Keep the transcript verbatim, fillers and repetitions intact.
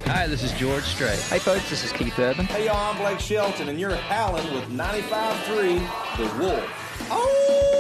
Hi, this is George Strait. Hey folks, this is Keith Urban. Hey y'all, I'm Blake Shelton, and you're howling with ninety-five point three The Wolf. Oh!